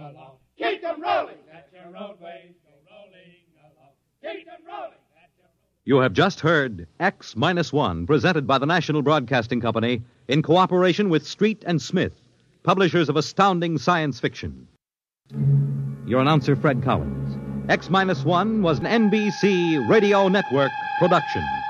along. Keep them rolling. That's your roadways. Go rolling along. Keep them rolling. You have just heard X-1, presented by the National Broadcasting Company in cooperation with Street and Smith, publishers of astounding science fiction. Your announcer, Fred Collins. X-1 was an NBC Radio Network production.